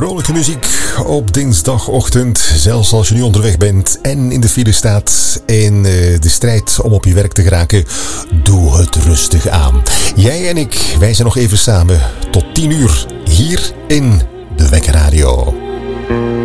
Vrolijke muziek op dinsdagochtend. Zelfs als je nu onderweg bent en in de file staat in de strijd om op je werk te geraken. Doe het rustig aan. Jij en ik, wij zijn nog even samen tot 10 uur hier in de Wekker Radio.